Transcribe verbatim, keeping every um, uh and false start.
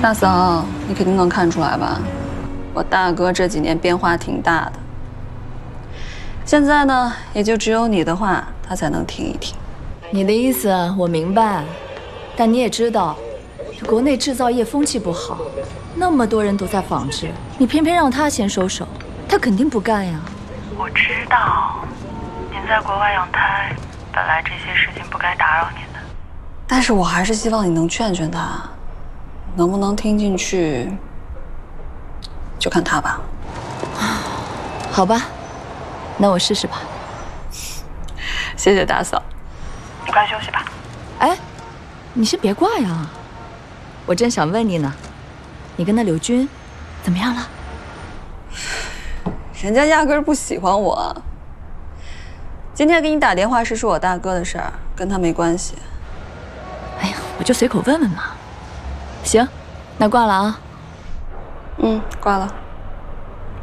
大嫂，你肯定能看出来吧？我大哥这几年变化挺大的。现在呢，也就只有你的话，他才能听一听。 你的意思我明白，但你也知道，这国内制造业风气不好，那么多人都在仿制，你偏偏让他先收手，他肯定不干呀。 我知道，您在国外养胎，本来这些事情不该打扰您的。 但是我还是希望你能劝劝他，能不能听进去，就看他吧。 好吧，那我试试吧。 谢谢大嫂。 你快休息吧。 哎，你先别挂呀，我正想问你呢，你跟那柳军怎么样了？ 人家压根儿不喜欢我。今天给你打电话是说我大哥的事儿，跟他没关系。 哎呀，我就随口问问嘛。行，那挂了啊。 嗯，挂了。